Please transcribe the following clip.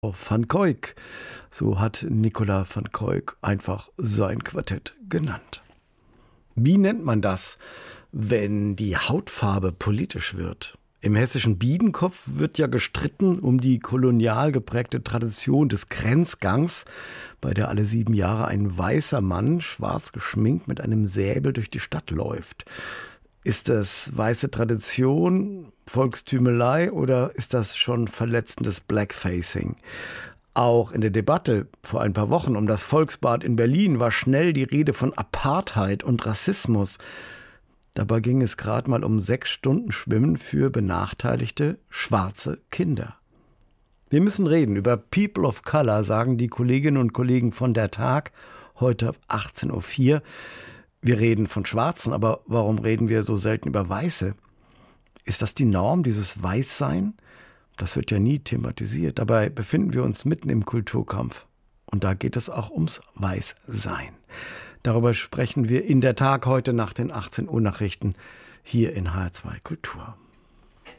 Van Cuyk. So hat Nicola van Cuyk einfach sein Quartett genannt. Wie nennt man das, wenn die Hautfarbe politisch wird? Im hessischen Biedenkopf wird ja gestritten um die kolonial geprägte Tradition des Grenzgangs, bei der alle 7 Jahre ein weißer Mann, schwarz geschminkt, mit einem Säbel durch die Stadt läuft. Ist das weiße Tradition, Volkstümelei oder ist das schon verletzendes Blackfacing? Auch in der Debatte vor ein paar Wochen um das Volksbad in Berlin war schnell die Rede von Apartheid und Rassismus. Dabei ging es gerade mal um 6 Stunden Schwimmen für benachteiligte schwarze Kinder. Wir müssen reden über People of Color, sagen die Kolleginnen und Kollegen von der Tag, heute ab 18.04 Uhr. Wir reden von Schwarzen, aber warum reden wir so selten über Weiße? Ist das die Norm, dieses Weißsein? Das wird ja nie thematisiert. Dabei befinden wir uns mitten im Kulturkampf. Und da geht es auch ums Weißsein. Darüber sprechen wir in der Tag heute nach den 18 Uhr Nachrichten hier in HR2 Kultur.